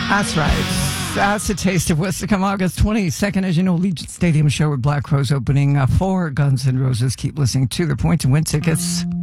That's right. That's a taste of what's to come August 22nd. As you know, Legion Stadium show with Black Crowes opening for Guns N' Roses. Keep listening to the point to win tickets.